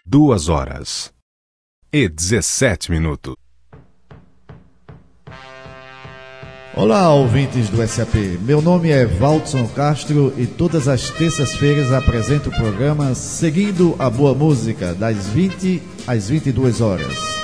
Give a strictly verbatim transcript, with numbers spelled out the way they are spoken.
duas horas e dezessete minutos. Olá, ouvintes do S A P. Meu nome é Valdson Castro e todas as terças-feiras apresento o programa Seguindo a Boa Música, das vinte às vinte e duas horas.